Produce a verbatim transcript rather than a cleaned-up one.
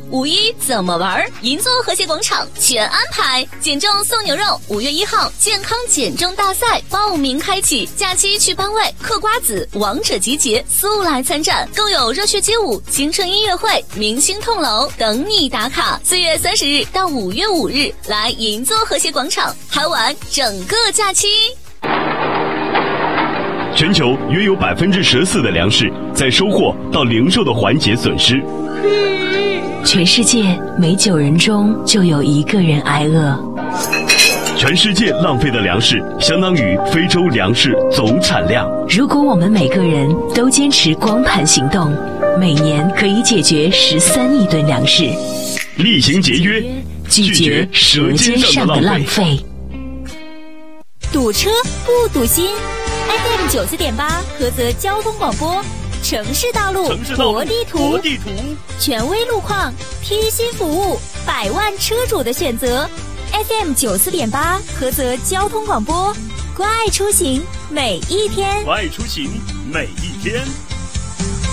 五一怎么玩？银座和谐广场全安排，减重送牛肉。五月一号健康减重大赛报名开启，假期去班委、嗑瓜子、王者集结，速来参战。更有热血街舞、青春音乐会、明星痛楼等你打卡。四月三十日到五月五日，来银座和谐广场嗨玩整个假期。 全球约有百分之十四的粮食在收获到零售的环节损失。 全世界每九人中就有一个人挨饿。 全世界浪费的粮食相当于非洲粮食总产量。 如果我们每个人都坚持光盘行动，每年可以解决十三亿吨粮食。 厉行节约， 拒绝舌尖上的浪费。 堵车不堵心 ，F M 九四点八菏泽交通广播，城市道路国地图， 国地图， 权威路况，贴心服务，百万车主的选择。F M 九四点八菏泽交通广播，关爱出行每一天， 关爱出行每一天。